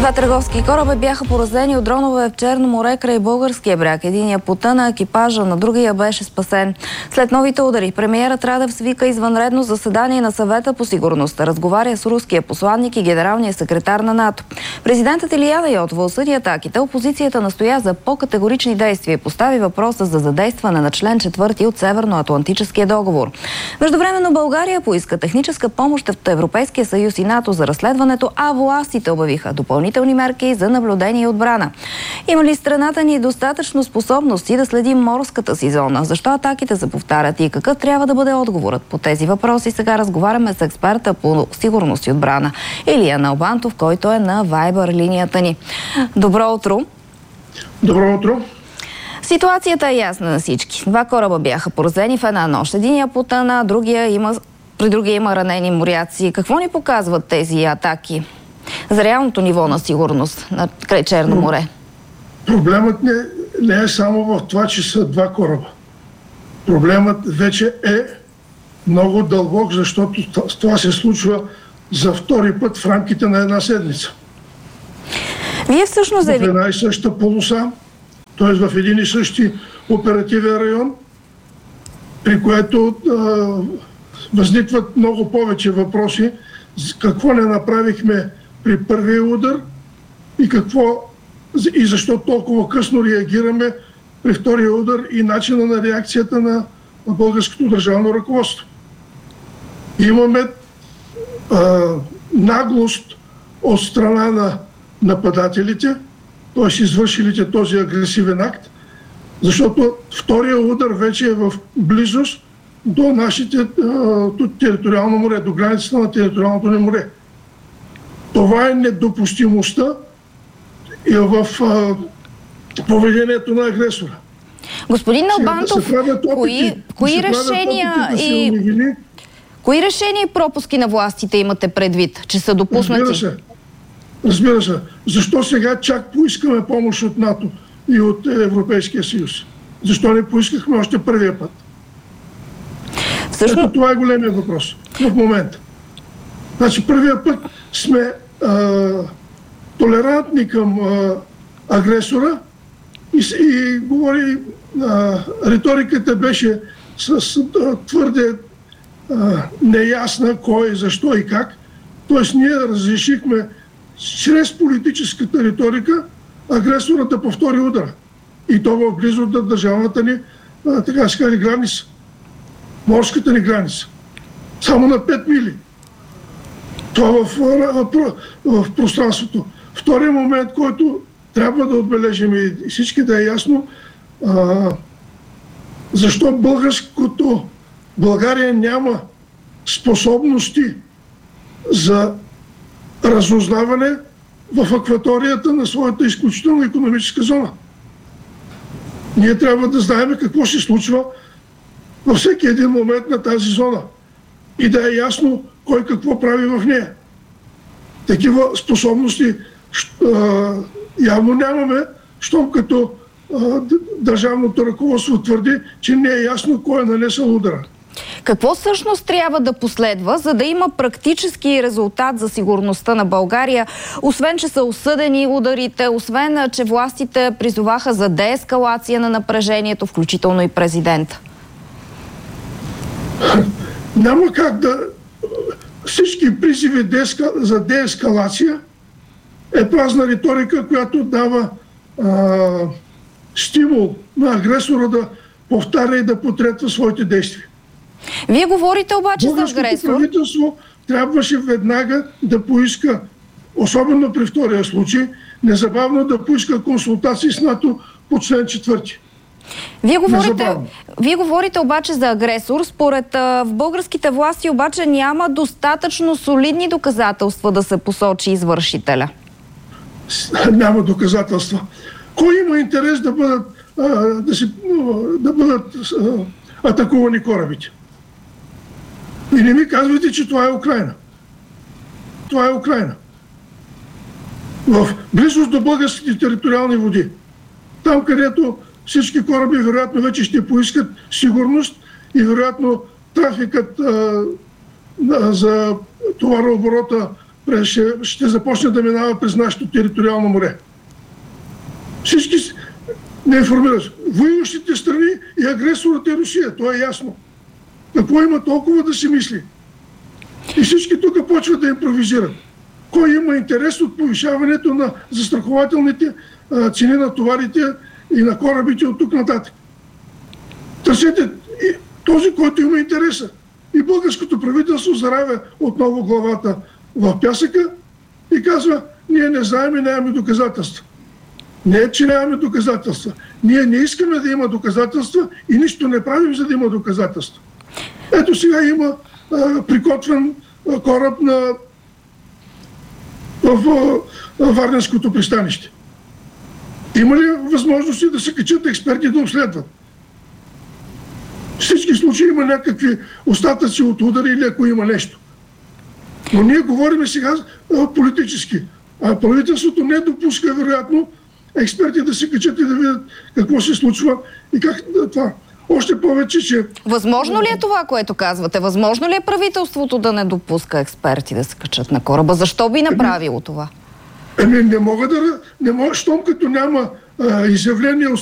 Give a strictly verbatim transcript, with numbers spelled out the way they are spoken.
Два търговски кораба бяха поразени от дронове в Черно море край българския бряг. Единия потъна, екипажа на другия беше спасен. След новите удари, премиерът Радев свика извънредно заседание на Съвета по сигурността. Разговаря с руския посланник и генералния секретар на НАТО. Президентът Илияна Йотова осъди атаките. Опозицията настоя за по-категорични действия и постави въпроса за задействане на член четвърти от Северноатлантическия договор. Междувременно България поиска техническа помощ от Европейския съюз и НАТО за разследването, а властите обявиха допълнителни мерки за наблюдение и отбрана. Има ли страната ни достатъчно способности да следим морската си зона? Защо атаките се повтарят и какъв трябва да бъде отговорът по тези въпроси? Сега разговаряме с експерта по сигурност и отбрана Илия Налбантов, който е на Viber линията ни. Добро утро! Добро утро! Ситуацията е ясна на всички. Два кораба бяха поразени в една нощ. Единия потъна, другия има, при другия има ранени моряци. Какво ни показват тези атаки за реалното ниво на сигурност на край Черно море? Проблемът не, не е само в това, че са два кораба. Проблемът вече е много дълбок, защото това се случва за втори път в рамките на една седмица. Вие всъщност в една и съща полоса, т.е. в един и същи оперативен район, при което а, възникват много повече въпроси. Какво не направихме при първия удар и какво и защо толкова късно реагираме при втория удар и начина на реакцията на, на българското държавно ръководство. Имаме а, наглост от страна на нападателите, т.е. извършилите този агресивен акт, защото втория удар вече е в близост до нашите а, териториално море, до границата на териториалното ни море. Това е недопустимостта в а, поведението на агресора. Господин Налбантов, да кои, кои решения и вини, кои решения и пропуски на властите имате предвид, че са допуснати? Разбира се. Разбира се. Защо сега чак поискаме помощ от НАТО и от Европейския съюз? Защо не поискахме още първия път? Всъщност... Ето това е големия въпрос в момента. Значи първия път сме а, толерантни към а, агресора и, и говори, а, риториката беше с а, твърде а, неясна кой, защо и как. Тоест ние разрешихме чрез политическата риторика агресора да повтори удара. И то в близо до държавната ни, а, така се каже, граница. Морската ни граница. Само на пет мили. Това в, в, в, в пространството. Втория момент, който трябва да отбележим и всички да е ясно, а, защо българското България няма способности за разузнаване в акваторията на своята изключителна икономическа зона. Ние трябва да знаем какво се случва във всеки един момент на тази зона и да е ясно кой какво прави в нея. Такива способности а, явно нямаме, щом като а, държавното ръководство твърди, че не е ясно кой е нанесъл удара. Какво всъщност трябва да последва, за да има практически резултат за сигурността на България, освен че са осъдени ударите, освен че властите призоваха за деескалация на напрежението, включително и президента? Няма как да... Всички призиви за деескалация е празна риторика, която дава а, стимул на агресора да повтаря и да потретва своите действия. Вие говорите обаче за агресор. Българското правителство трябваше веднага да поиска, особено при втория случай, незабавно да поиска консултации с НАТО по член четвърти. Вие говорите, вие говорите обаче за агресор. Според а, в българските власти обаче няма достатъчно солидни доказателства да се посочи извършителя. Няма доказателства. Кой има интерес да бъдат, а, да си, да бъдат а, атакувани корабите? И не ми казвайте, че това е Украйна. Това е Украйна. В близост до българските териториални води. Там, където всички кораби вероятно вече ще поискат сигурност и вероятно трафикът а, за товарооборота ще, ще започне да минава през нашето териториално море. Всички не информират. Воюващите страни и агресорът е Русия. Това е ясно. Какво има толкова да си мисли? И всички тук почват да импровизират. Кой има интерес от повишаването на застрахователните а, цени на товарите и на корабите от тук нататък? Търсете и този, който има интереса. И българското правителство заравя отново главата в пясъка и казва: ние не знаем и нямаме доказателства. Не е, че нямаме доказателства. Ние не искаме да има доказателства и нищо не правим, за да има доказателства. Ето сега има а, приготвен а, кораб на, в, в, в Варненското пристанище. Има ли възможности да се качат експерти да обследват? В всички случаи има някакви остатъци от удари или ако има нещо. Но ние говорим сега а, политически. А правителството не допуска, вероятно, експерти да се качат и да видят какво се случва и как това. Още повече, че... Възможно ли е това, което казвате? Възможно ли е правителството да не допуска експерти да се качат на кораба? Защо би направило това? Еми, не мога да... Не мога, щом като няма а, изявление от